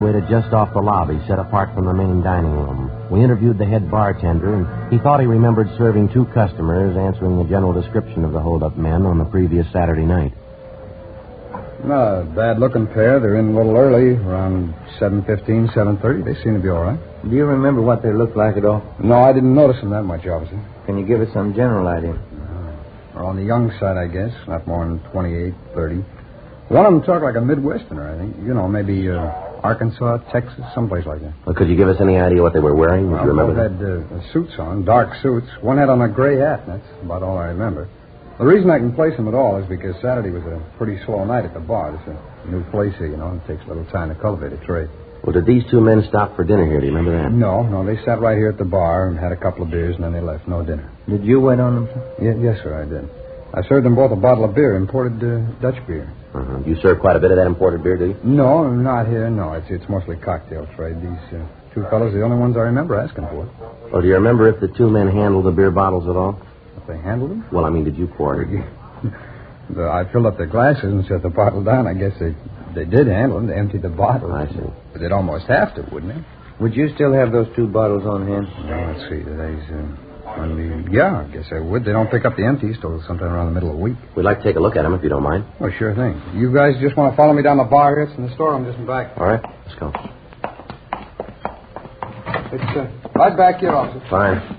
waited just off the lobby, set apart from the main dining room. We interviewed the head bartender, and he thought he remembered serving 2 customers, answering the general description of the hold-up men on the previous Saturday night. Not a bad-looking pair. They're in a little early, around 7:15, 7:30. They seem to be all right. Do you remember what they looked like at all? No, I didn't notice them that much, officer. Can you give us some general idea? They're on the young side, I guess. Not more than 28, 30. One of them talked like a Midwesterner, I think. You know, maybe Arkansas, Texas, someplace like that. Well, could you give us any idea what they were wearing? Would you remember that? Both had suits on, dark suits. One had on a gray hat, and that's about all I remember. The reason I can place them at all is because Saturday was a pretty slow night at the bar. It's a new place here, you know, and it takes a little time to cultivate a trade. Well, did these 2 men stop for dinner here? Do you remember that? No, they sat right here at the bar and had a couple of beers, and then they left. No dinner. Did you wait on them, sir? Yes, sir, I did. I served them both a bottle of beer, imported Dutch beer. Uh-huh. You serve quite a bit of that imported beer, do you? No, not here, no. It's mostly cocktail trade. These 2 fellows are the only ones I remember asking for it. Well, do you remember if the 2 men handled the beer bottles at all? If they handled them? Well, I mean, did you pour it? I filled up their glasses and set the bottle down. I guess they did handle them. They emptied the bottle. I see. But they'd almost have to, wouldn't they? Would you still have those 2 bottles on hand? No, let's see. Yeah, I guess I would. They don't pick up the empties till sometime around the middle of the week. We'd like to take a look at them, if you don't mind. Oh, sure thing. You guys just want to follow me down the bar here? It's in the store. I'm just in back. All right, let's go. It's right back here, officer. Fine.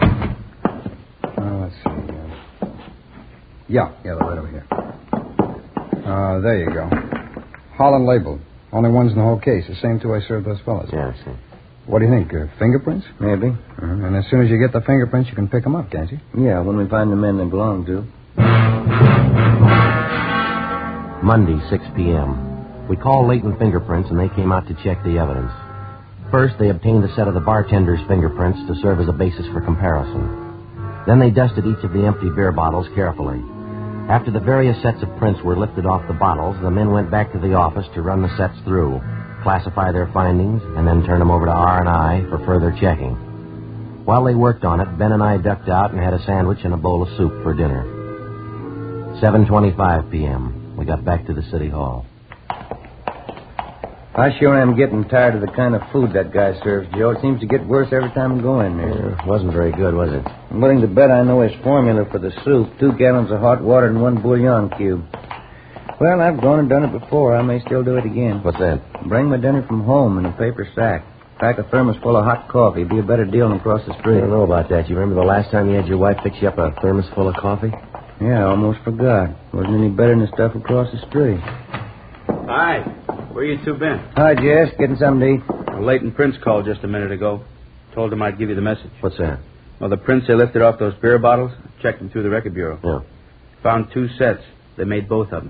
Let's see. Yeah, they're right over here. There you go. Holland labeled. Only ones in the whole case. The same 2 I served those fellas. Yeah, I see. What do you think? Fingerprints? Maybe. And as soon as you get the fingerprints, you can pick them up, can't you? Yeah, when we find the men they belong to. Monday, 6 p.m. We called Leighton Fingerprints, and they came out to check the evidence. First, they obtained a set of the bartender's fingerprints to serve as a basis for comparison. Then they dusted each of the empty beer bottles carefully. After the various sets of prints were lifted off the bottles, the men went back to the office to run the sets through, classify their findings, and then turn them over to R&I for further checking. While they worked on it, Ben and I ducked out and had a sandwich and a bowl of soup for dinner. 7:25 p.m. We got back to the city hall. I sure am getting tired of the kind of food that guy serves, Joe. It seems to get worse every time I go in there. It wasn't very good, was it? I'm willing to bet I know his formula for the soup. 2 gallons of hot water and 1 bouillon cube. Well, I've gone and done it before. I may still do it again. What's that? Bring my dinner from home in a paper sack. Pack a thermos full of hot coffee. Be a better deal than across the street. I don't know about that. You remember the last time you had your wife fix you up a thermos full of coffee? Yeah, I almost forgot. Wasn't any better than the stuff across the street. Hi. Where you 2 been? Hi, Jess. Getting something to eat? Well, Leighton Prince called just a minute ago. Told him I'd give you the message. What's that? Well, the prints they lifted off those beer bottles, checked them through the record bureau. Yeah. Found 2 sets. They made both of them.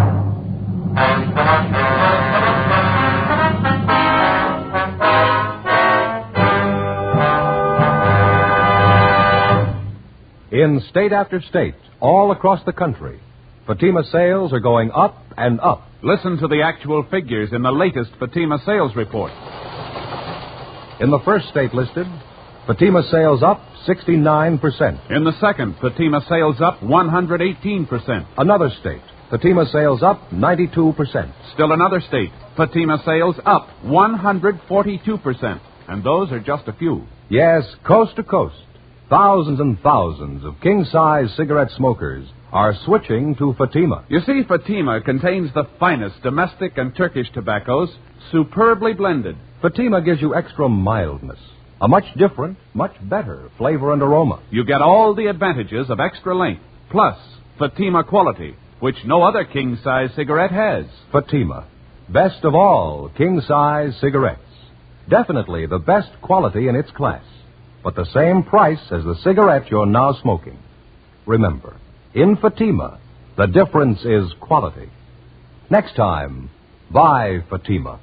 In state after state, all across the country, Fatima sales are going up and up. Listen to the actual figures in the latest Fatima sales report. In the first state listed, Fatima sales up 69%. In the second, Fatima sales up 118%. Another state, Fatima sales up 92%. Still another state, Fatima sales up 142%. And those are just a few. Yes, coast to coast, thousands and thousands of king-size cigarette smokers are switching to Fatima. You see, Fatima contains the finest domestic and Turkish tobaccos, superbly blended. Fatima gives you extra mildness, a much different, much better flavor and aroma. You get all the advantages of extra length, plus Fatima quality, which no other king-size cigarette has. Fatima, best of all king-size cigarettes. Definitely the best quality in its class, but the same price as the cigarette you're now smoking. Remember, in Fatima, the difference is quality. Next time, buy Fatima.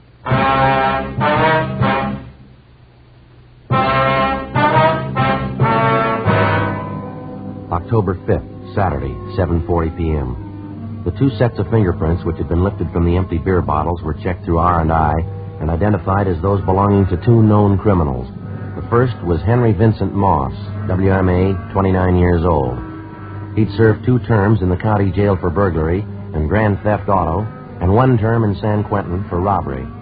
October 5th, Saturday, 7:40 p.m. The 2 sets of fingerprints which had been lifted from the empty beer bottles were checked through R&I and identified as those belonging to 2 known criminals. The first was Henry Vincent Moss, WMA, 29 years old. He'd served 2 terms in the county jail for burglary and grand theft auto, and 1 term in San Quentin for robbery.